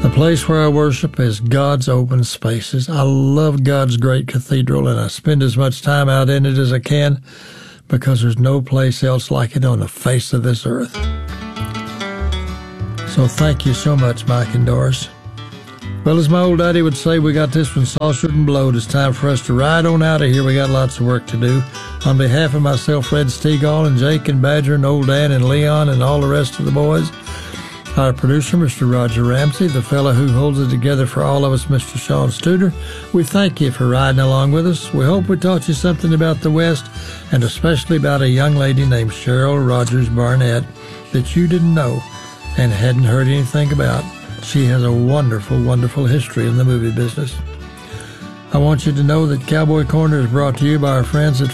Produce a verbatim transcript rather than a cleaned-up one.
The place where I worship is God's open spaces. I love God's great cathedral, and I spend as much time out in it as I can because there's no place else like it on the face of this earth. So thank you so much, Mike and Doris. Well, as my old daddy would say, we got this one saucered and blowed. It's time for us to ride on out of here. We got lots of work to do. On behalf of myself, Red Stegall, and Jake and Badger and Old Dan and Leon and all the rest of the boys, our producer, Mister Roger Ramsey, the fellow who holds it together for all of us, Mister Sean Studer, we thank you for riding along with us. We hope we taught you something about the West, and especially about a young lady named Cheryl Rogers Barnett that you didn't know and hadn't heard anything about. She has a wonderful, wonderful history in the movie business. I want you to know that Cowboy Corner is brought to you by our friends at